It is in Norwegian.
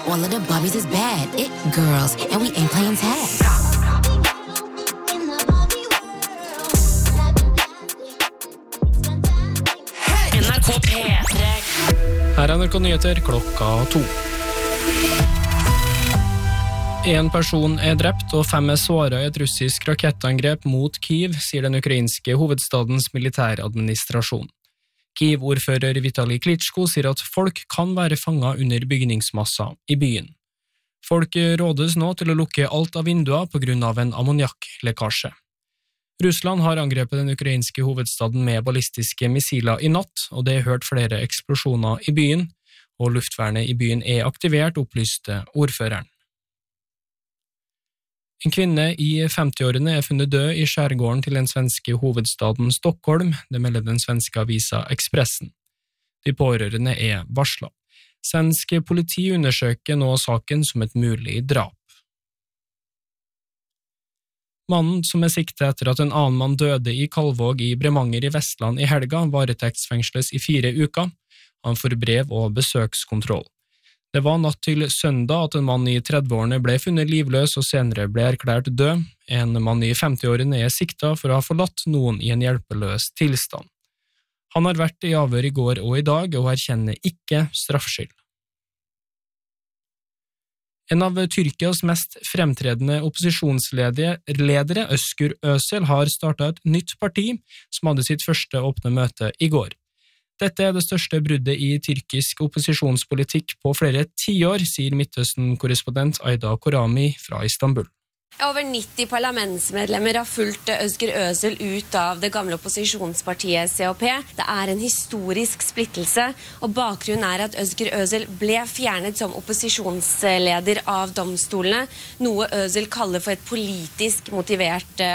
All of the Barbies is bad, it girls, and we ain't playing tag. NRK P3. Her er NRK Nyheter klokka 2. En person er drept og 5 er såret i et russisk rakettangrep mot Kyiv, sier den ukrainske hovedstadens militæradministrasjon. Kyiv-ordfører Vitali Klitschko sier at folk kan være fanget under bygningsmasser i byen. Folk rådes nå til å lukke alt av vinduer på grunn av en ammoniakklekkasje. Russland har angrepet den ukrainske hovedstaden med ballistiske missiler i natt, og det er hørt flere eksplosjoner i byen, og luftvernet i byen er aktivert, opplyste ordføreren. En kvinne i 50-årene er funnet død i skjærgården til den svenske hovedstaden Stockholm, det melder den svenske avisa Expressen. De pårørende er varslet. Svensk politi undersøker nå saken som et mulig drap. Mannen som er siktet etter at en annen mann døde i Kalvåg i Bremanger i Vestland i helga, varetektsfengsles i 4 uker. Han får brev og besøkskontroll. Det var natt til søndag at en mann i 30-årene ble funnet livløs og senere ble erklært død. En mann i 50-årene er siktet for å ha forlatt noen i en hjelpeløs tilstand. Han har vært i avhør i går og i dag og erkjenner ikke straffskyld. En av Tyrkias mest fremtredende opposisjonsledere, Özgür Özel, har startet et nytt parti som hadde sitt første åpne møte i går. Dette er det største bruddet i tyrkisk opposisjonspolitikk på flere tiår, sier Midtøsten-korrespondent Ayda Korami fra Istanbul. Over 90 parlamentsmedlemmer har fulgt Özgür Özel ut av det gamle opposisjonspartiet CHP. Det er en historisk splittelse, og bakgrunnen er at Özgür Özel ble fjernet som opposisjonsleder av domstolene, noe Özel kaller for et politisk motivert